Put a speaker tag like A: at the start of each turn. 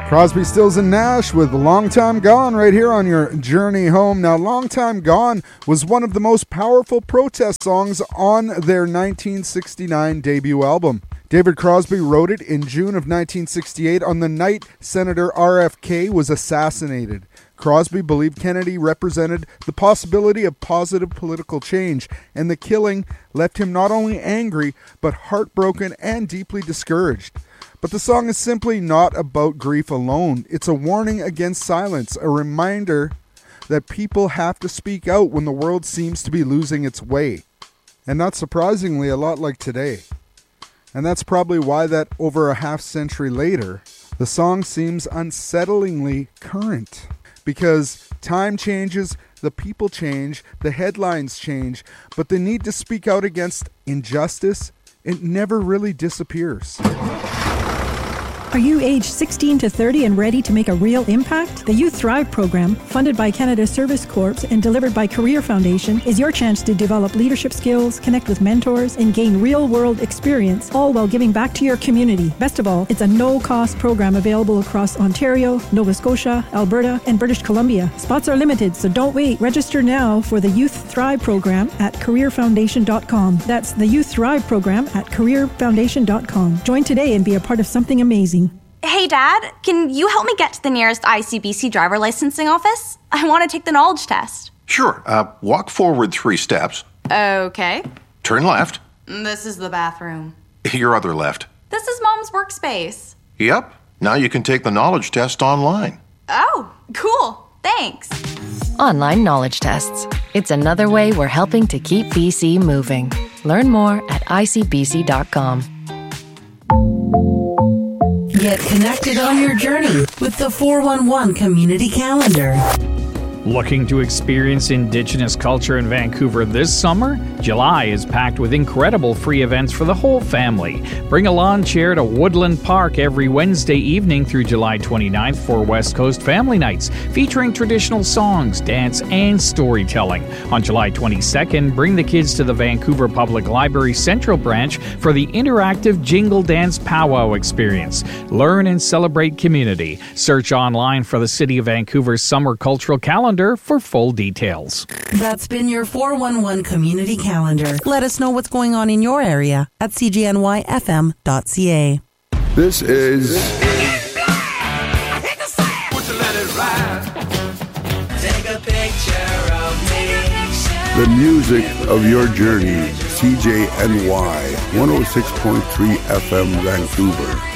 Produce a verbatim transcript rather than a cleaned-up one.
A: Crosby, Stills and Nash with Long Time Gone right here on your journey home. Now, Long Time Gone was one of the most powerful protest songs on their nineteen sixty-nine debut album. David Crosby wrote it in June of nineteen sixty-eight on the night Senator R F K was assassinated. Crosby believed Kennedy represented the possibility of positive political change, and the killing left him not only angry, but heartbroken and deeply discouraged. But the song is simply not about grief alone. It's a warning against silence, a reminder that people have to speak out when the world seems to be losing its way. And not surprisingly, a lot like today. And that's probably why that over a half century later, the song seems unsettlingly current. Because time changes, the people change, the headlines change, but the need to speak out against injustice, it never really disappears.
B: Are you age sixteen to thirty and ready to make a real impact? The Youth Thrive program, funded by Canada Service Corps and delivered by Career Foundation, is your chance to develop leadership skills, connect with mentors, and gain real-world experience, all while giving back to your community. Best of all, it's a no-cost program available across Ontario, Nova Scotia, Alberta, and British Columbia. Spots are limited, so don't wait. Register now for the Youth Thrive program at career foundation dot com. That's the Youth Thrive program at career foundation dot com. Join today and be a part of something amazing.
C: Hey, Dad, can you help me get to the nearest I C B C driver licensing office? I want to take the knowledge test.
D: Sure. Uh, walk forward three steps.
C: Okay.
D: Turn left.
C: This is the bathroom.
D: Your other left.
C: This is Mom's workspace.
D: Yep. Now you can take the knowledge test online.
C: Oh, cool. Thanks.
E: Online knowledge tests. It's another way we're helping to keep B C moving. Learn more at I C B C dot com.
F: Get connected on your journey with the four one one Community Calendar.
G: Looking to experience Indigenous culture in Vancouver this summer? July is packed with incredible free events for the whole family. Bring a lawn chair to Woodland Park every Wednesday evening through July twenty-ninth for West Coast Family Nights, featuring traditional songs, dance, and storytelling. On July twenty-second, bring the kids to the Vancouver Public Library Central Branch for the interactive Jingle Dance Powwow experience. Learn and celebrate community. Search online for the City of Vancouver's Summer Cultural Calendar for full details.
F: That's been your four one one Community Calendar. Let us know what's going on in your area at c g n y f m dot c a.
H: This is the music of your journey. C J N Y one oh six point three F M Vancouver.